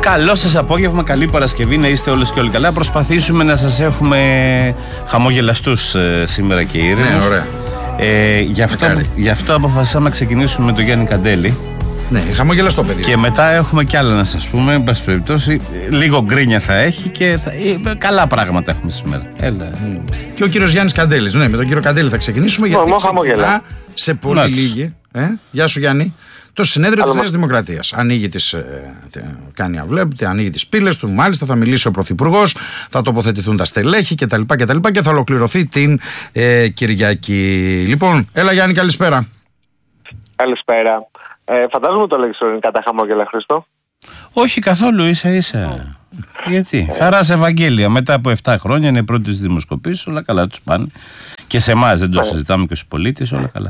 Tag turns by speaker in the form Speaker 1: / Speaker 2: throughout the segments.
Speaker 1: Καλό σας απόγευμα, καλή Παρασκευή, να είστε όλες και όλοι καλά. Προσπαθήσουμε να σας έχουμε χαμογελαστούς σήμερα και ήρεμους.
Speaker 2: Ναι, ωραία.
Speaker 1: Γι' αυτό αποφασίσαμε να ξεκινήσουμε με τον Γιάννη Καντέλη.
Speaker 2: Ναι, χαμογελαστό παιδί.
Speaker 1: Και μετά έχουμε κι άλλα να σας πούμε. Εν πάση περιπτώσει, λίγο γκρίνια θα έχει και καλά πράγματα έχουμε σήμερα. Έλα.
Speaker 2: Και ο κύριος Γιάννης Καντέλης. Ναι, με τον κύριο Καντέλη θα ξεκινήσουμε. Γιατί ξεκινά σε πολύ λίγη. Γεια σου, Γιάννη. Το συνέδριο της Νέας Δημοκρατίας. Ανοίγει κάνει αυλέπτη, ανοίγει τις πύλες του. Μάλιστα θα μιλήσει ο Πρωθυπουργός, θα τοποθετηθούν τα στελέχη κτλ. Και θα ολοκληρωθεί την Κυριακή. Λοιπόν, έλα Γιάννη, καλησπέρα.
Speaker 3: Καλησπέρα. Φαντάζομαι το λέγεις ειρωνικά τα χαμόγελα, Χριστό.
Speaker 1: Όχι καθόλου, ίσα. Γιατί. Χαρά σε Ευαγγέλια. Μετά από 7 χρόνια είναι πρώτη δημοσκοπήσεις, όλα καλά τους πάνε. Και σε εμάς δεν το συζητάμε και στους πολίτες, όλα καλά.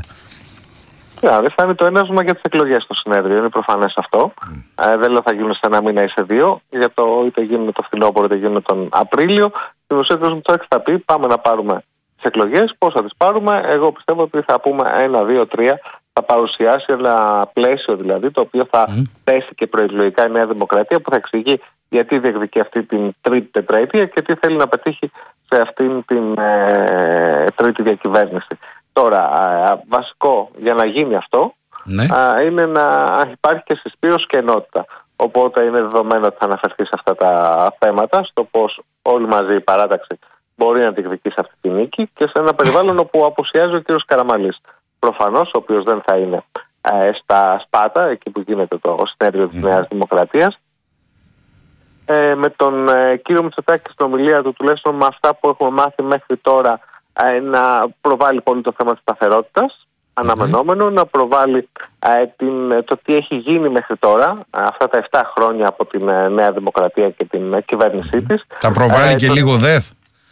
Speaker 3: Θα είναι το ένασμα για τις εκλογές στο συνέδριο, είναι προφανές αυτό. Δεν λέω θα γίνουν σε ένα μήνα ή σε 2, για το είτε γίνουν το φθινόπωρο είτε γίνουν τον Απρίλιο. Στην ουσία ο Μητσοτάκης θα πει: πάμε να πάρουμε τις εκλογές. Πώς θα τις πάρουμε? Εγώ πιστεύω ότι θα πούμε 1, 2, 3. Θα παρουσιάσει ένα πλαίσιο δηλαδή, το οποίο θα θέσει και προεκλογικά η Νέα Δημοκρατία, που θα εξηγεί γιατί διεκδικεί αυτή την τρίτη τετραετία και τι θέλει να πετύχει σε αυτήν την τρίτη διακυβέρνηση. Τώρα, βασικό για να γίνει αυτό είναι να υπάρχει και συσπήρωση και ενότητα. Οπότε είναι δεδομένο ότι θα αναφερθεί σε αυτά τα θέματα, στο πώς όλοι μαζί η παράταξη μπορεί να διεκδικήσει αυτή τη νίκη και σε ένα περιβάλλον όπου απουσιάζει ο κ. Καραμανλής. Προφανώς, ο οποίος δεν θα είναι στα Σπάτα, εκεί που γίνεται το συνέδριο της Νέας Δημοκρατίας. Με τον κύριο Μητσοτάκη στην ομιλία του, τουλάχιστον με αυτά που έχουμε μάθει μέχρι τώρα, να προβάλλει πολύ το θέμα της σταθερότητας, αναμενόμενο, να προβάλλει το τι έχει γίνει μέχρι τώρα, αυτά τα 7 χρόνια από την Νέα Δημοκρατία και την κυβέρνησή της.
Speaker 2: Θα προβάλλει και λίγο ΔΕΘ.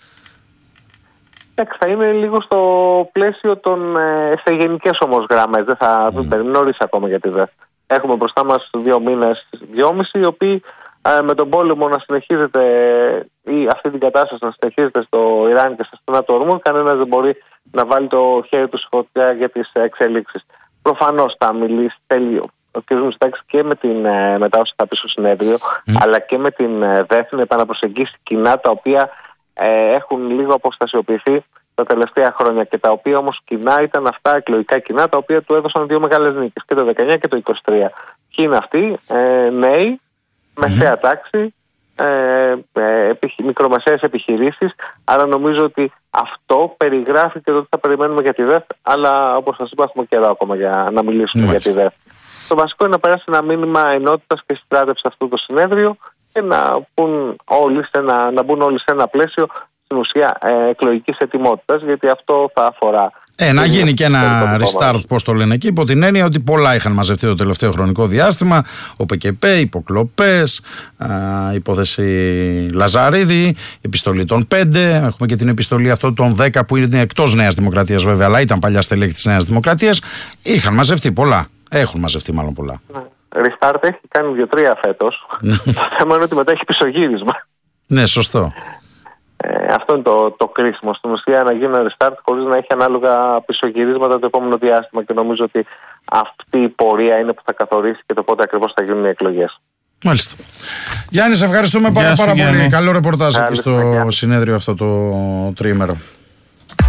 Speaker 3: Θα είναι λίγο στο πλαίσιο σε γενικές όμως γραμμές. Δεν θα νωρίς ακόμα για τη ΔΕΘ. Έχουμε μπροστά μας 2 μήνες, 2,5, οι οποίοι με τον πόλεμο να συνεχίζεται ή αυτή την κατάσταση να συνεχίζεται στο Ιράν και στα στενά του Ορμούζ, κανένας δεν μπορεί να βάλει το χέρι του στη φωτιά για τις εξελίξεις. Προφανώς θα μιλήσει ο κ. Μητσοτάκης και με τα όσα θα πει στο συνέδριο, αλλά και με την ΔΕΘ να επαναπροσεγγίσει κοινά τα οποία έχουν λίγο αποστασιοποιηθεί τα τελευταία χρόνια και τα οποία όμως κοινά ήταν αυτά εκλογικά κοινά τα οποία του έδωσαν 2 μεγάλες νίκες, και το 19 και το 23. Ποιοι είναι αυτοί? Νέοι, μεσαία τάξη, μικρομεσαίες επιχειρήσεις. Άρα νομίζω ότι αυτό περιγράφει και το τι θα περιμένουμε για τη ΔΕΘ, αλλά όπως σας είπα έχουμε καιρό ακόμα για να μιλήσουμε για τη ΔΕΘ. Το βασικό είναι να περάσει ένα μήνυμα ενότητας και συντράτευση σε αυτό το συνέδριο και να μπουν όλοι σε ένα πλαίσιο στην ουσία εκλογικής ετοιμότητας, γιατί αυτό θα αφορά.
Speaker 2: Να γίνει και ένα restart, πώς το λένε εκεί, υπό την έννοια ότι πολλά είχαν μαζευτεί το τελευταίο χρονικό διάστημα. Ο ΠΚΠ, υποκλοπές, υπόθεση Λαζαρίδη, επιστολή των 5. Έχουμε και την επιστολή αυτό των 10 που είναι εκτός Νέας Δημοκρατίας βέβαια, αλλά ήταν παλιά στελέχη της Νέας Δημοκρατίας. Είχαν μαζευτεί πολλά. Έχουν μαζευτεί μάλλον πολλά.
Speaker 3: Restart έχει κάνει 2-3 φέτος. Το θέμα είναι ότι μετά έχει πισωγύρισμα.
Speaker 2: Ναι, σωστό.
Speaker 3: Αυτό είναι το κρίσιμο. Στην ουσία να γίνει ένα restart χωρίς να έχει ανάλογα πισωγυρίσματα το επόμενο διάστημα, και νομίζω ότι αυτή η πορεία είναι που θα καθορίσει και το πότε ακριβώς θα γίνουν οι εκλογές.
Speaker 2: Μάλιστα. Γιάννη, σε ευχαριστούμε πάρα πολύ. Καλό ρεπορτάζ εκεί στο συνέδριο αυτό το τριήμερο.